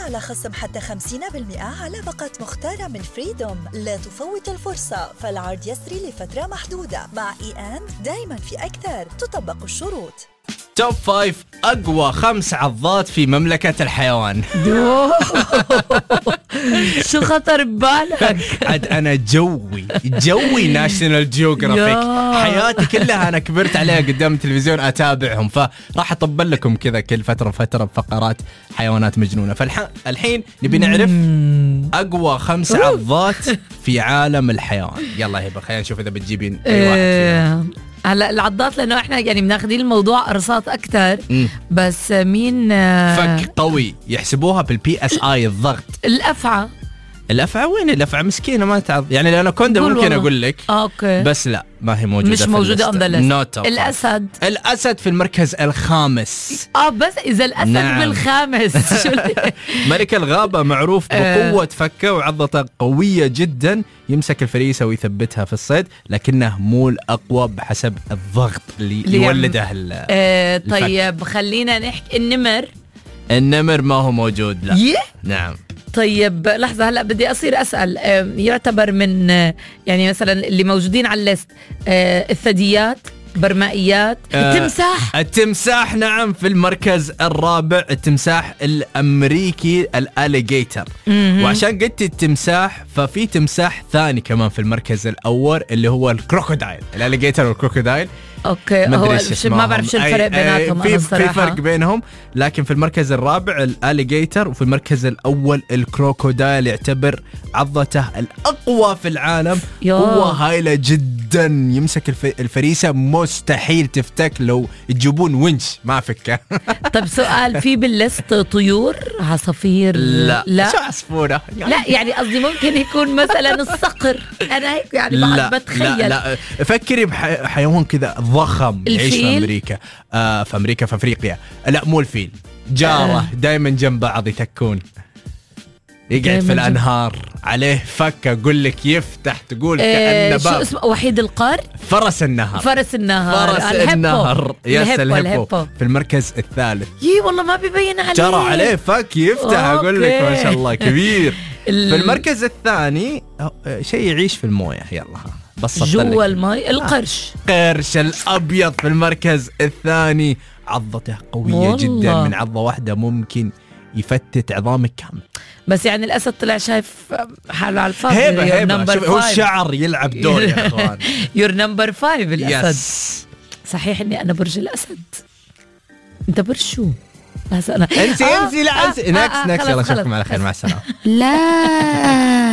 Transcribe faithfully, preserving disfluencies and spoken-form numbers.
على خصم حتى خمسين بالمئة على باقة مختارة من فريدوم. لا تفوت الفرصة، فالعرض يسري لفترة محدودة. مع إي أند دايما في أكثر، تطبق الشروط. توب فايف أقوى خمس عضات في مملكة الحيوان. شو خطر ببالك؟ عاد أنا جوي جوي ناشونال جيوغرافيك، حياتي كلها أنا كبرت عليها قدام التلفزيون أتابعهم، فراح أطبل لكم كذا كل فترة فترة بفقرات حيوانات مجنونة. فالحين نبي نعرف أقوى خمس عضات في عالم الحيوان. يلا هبة خلينا نشوف إذا بتجيبين أي واحد فيهم. هلا العضات، لأنه إحنا يعني بناخدين الموضوع أرصات أكتر، بس مين فك قوي يحسبوها بالبي اس اي الضغط. الأفعى. الأفعى وين الأفعى؟ مسكينة ما تعض. يعني لأنه كوندا ممكن أقول لك أوكي، بس لا ما هي موجودة، مش موجودة on the list. الأسد. الأسد في المركز الخامس. آه بس إذا الأسد نعم. بالخامس. ملك الغابة معروف بقوة فكه وعضته قوية جدا، يمسك الفريسة ويثبتها في الصيد، لكنه مو الأقوى بحسب الضغط اللي يولده. آه طيب خلينا نحكي النمر. النمر ما هو موجود، لا. يه؟ نعم. طيب لحظة، هلأ بدي أصير أسأل، يعتبر من يعني مثلا اللي موجودين على الليست الثدييات، برمائيات، التمساح. آه التمساح نعم في المركز الرابع، التمساح الأمريكي الاليجيتر. وعشان قلت التمساح ففي تمساح ثاني كمان في المركز الأول اللي هو الكروكودايل. الاليجيتر والكروكودايل اوكي، ما, هو ما بعرف شو الفرق بيناتهم. في في فرق بينهم، لكن في المركز الرابع الاليجيتر وفي المركز الاول الكروكودايل. يعتبر عضته الاقوى في العالم، قوه هائله جدا، يمسك الف... الفريسه مستحيل تفتك، لو تجيبون ونش ما فكه. طب سؤال، في بالليست طيور، عصافير؟ لا, لا. شو عصفوره يعني؟ لا يعني قصدي ممكن يكون مثلا الصقر، انا هيك يعني بعد بتخيل. لا لا فكري بحيوان كذا ضخم يعيش في أمريكا. آه في أمريكا في أفريقيا. لا مو الفيل، جارة آه. دايما جنب بعض يتكون، يقعد في الأنهار، عليه فك أقول لك يفتح، تقول آه كأنه باب. شو اسمه؟ وحيد القار. فرس النهر. فرس النهر. فرس النهر. يس الهيبو. الهيبو في المركز الثالث. يي والله ما بيبين عليه. جرى عليه فك يفتح. أقول لك ما شاء الله كبير. في المركز الثاني شيء يعيش في المويه. يلا بس جوا الماء. القرش. قرش الأبيض في المركز الثاني، عضته قوية والله. جدا، من عضة واحدة ممكن يفتت عظامك كامل. بس يعني الأسد طلع شايف حاله على الفاضي. هيبة هيبة، هو الشعر يلعب دور يا أخوان. يور نمبر فايف الأسد. يس. صحيح إني أنا برج الأسد. أنت برج شو؟ أنا انسي انسي لا انسي. نكس نكس يلا نشوفكم على خير، مع السلامة. لا